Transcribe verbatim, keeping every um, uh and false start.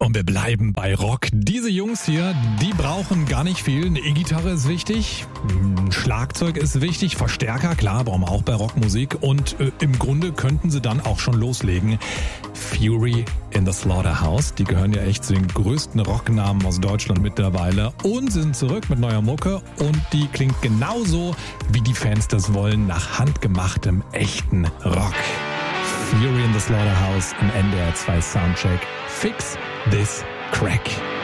Und wir bleiben bei Rock. Diese Jungs hier, die brauchen gar nicht viel. Eine E-Gitarre ist wichtig, ein Schlagzeug ist wichtig, Verstärker, klar, brauchen wir auch bei Rockmusik. Und äh, im Grunde könnten sie dann auch schon loslegen. Fury in the Slaughterhouse, die gehören ja echt zu den größten Rocknamen aus Deutschland mittlerweile und sind zurück mit neuer Mucke. Und die klingt genauso, wie die Fans das wollen, nach handgemachtem, echten Rock. Fury in the Slaughterhouse im N D R zwei Soundcheck. Fix this crack.